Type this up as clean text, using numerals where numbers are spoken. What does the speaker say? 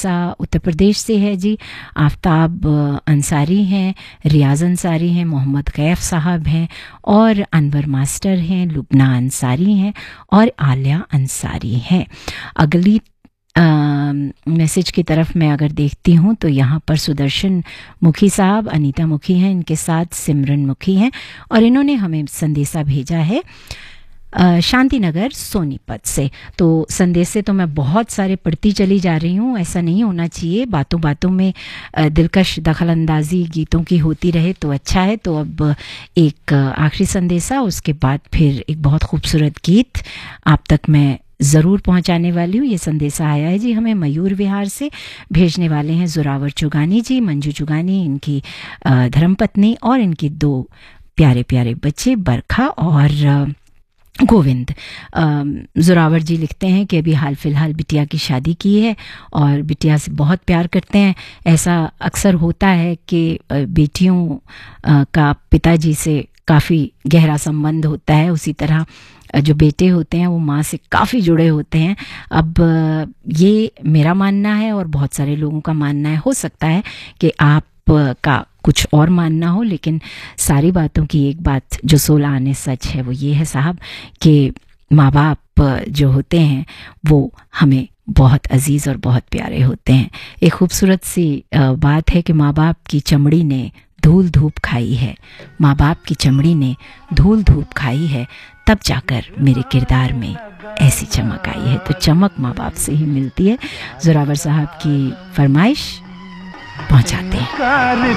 संदेशा उत्तर प्रदेश से है जी। आफ्ताब अंसारी हैं, रियाज अंसारी हैं, मोहम्मद कैफ साहब हैं और अनवर मास्टर हैं, लुबना अंसारी हैं और आलिया अंसारी हैं। अगली मैसेज की तरफ मैं अगर देखती हूँ तो यहाँ पर सुदर्शन मुखी साहब, अनीता मुखी हैं, इनके साथ सिमरन मुखी हैं और इन्होंने हमें संदेशा भेजा है शांति नगर सोनीपत से। तो संदेश से तो मैं बहुत सारे पढ़ती चली जा रही हूँ, ऐसा नहीं होना चाहिए। बातों बातों में दिलकश दखलंदाजी गीतों की होती रहे तो अच्छा है। तो अब एक आखिरी संदेशा, उसके बाद फिर एक बहुत खूबसूरत गीत आप तक मैं ज़रूर पहुंचाने वाली हूँ। ये संदेशा आया है जी हमें मयूर विहार से। भेजने वाले हैं जोरावर चुगानी जी, मंजू चुगानी, इनकी धर्मपत्नी और इनके 2 प्यारे प्यारे बच्चे बरखा और गोविंद। जोरावर जी लिखते हैं कि अभी हाल फिलहाल बिटिया की शादी की है और बिटिया से बहुत प्यार करते हैं। ऐसा अक्सर होता है कि बेटियों का पिताजी से काफ़ी गहरा संबंध होता है, उसी तरह जो बेटे होते हैं वो माँ से काफ़ी जुड़े होते हैं। अब ये मेरा मानना है और बहुत सारे लोगों का मानना है, हो सकता है कि आप का कुछ और मानना हो, लेकिन सारी बातों की एक बात जो 16 आने सच है वो ये है साहब कि माँ बाप जो होते हैं वो हमें बहुत अजीज़ और बहुत प्यारे होते हैं। एक खूबसूरत सी बात है कि माँ बाप की चमड़ी ने धूल धूप खाई है, माँ बाप की चमड़ी ने धूल धूप खाई है, तब जाकर मेरे किरदार में ऐसी चमक आई है। तो चमक माँ बाप से ही मिलती है। जोरावर साहब की फरमाइश पहुंचाते हैं।